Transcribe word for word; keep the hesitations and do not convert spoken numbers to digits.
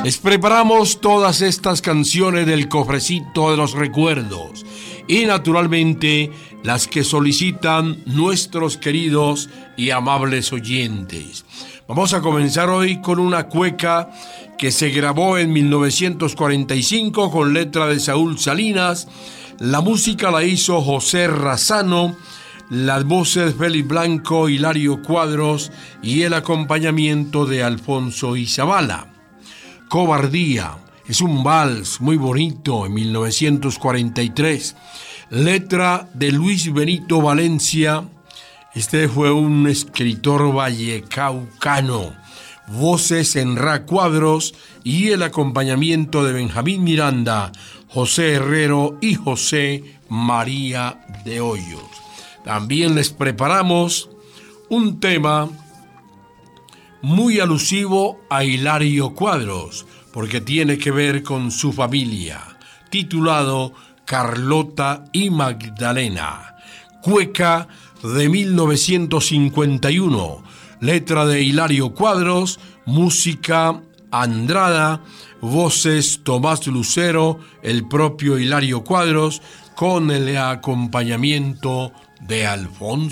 Les preparamos todas estas canciones del cofrecito de los recuerdos y naturalmente las que solicitan nuestros queridos y amables oyentes. Vamos a comenzar hoy con una cueca que se grabó en mil novecientos cuarenta y cinco con letra de Saúl Salinas. La música la hizo José Razano, las voces Félix Blanco, Hilario Cuadros y el acompañamiento de Alfonso Izabala. Cobardía es un vals muy bonito en mil novecientos cuarenta y tres. Letra de Luis Benito Valencia. Este fue un escritor vallecaucano. Voces Enra Cuadros y el acompañamiento de Benjamín Miranda, José Herrero y José María de Hoyos. También les preparamos un tema muy alusivo a Hilario Cuadros, porque tiene que ver con su familia, titulado Carlota y Magdalena. Cueca de mil novecientos cincuenta y uno, letra de Hilario Cuadros, música Andrada, voces Tomás Lucero, el propio Hilario Cuadros, con el acompañamiento de Alfonso